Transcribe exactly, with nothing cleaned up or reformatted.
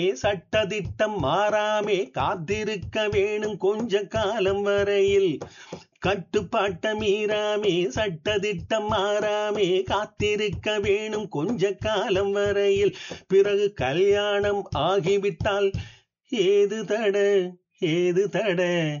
சட்டதிட்டம் மாறாமே காத்திருக்க வேணும் கொஞ்ச காலம் வரையில். கட்டுப்பாட்ட மீறாமே சட்டதிட்டம் மாறாமே காத்திருக்க வேணும் கொஞ்ச காலம் வரையில். பிறகு கல்யாணம் ஆகிவிட்டால் ஏது தட ஏது தட